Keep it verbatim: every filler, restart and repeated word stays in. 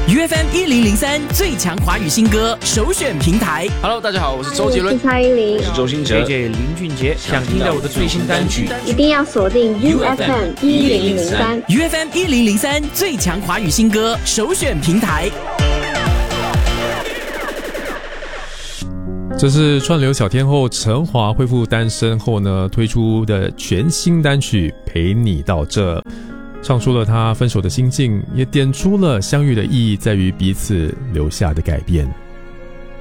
U F M 一零零三最强华语新歌首选平台。 Hello， 大家好，我是周杰伦， 我是蔡依林， 我是周兴哲 ，J J 林俊杰。想听到我的最新单曲， 一定要锁定 U F M 一零零三 U F M 一零零三最强华语新歌首选平台。 这是串流小天后陈华恢复单身后呢推出的全新单曲《陪你到这》，唱出了她分手的心境，也点出了相遇的意义在于彼此留下的改变。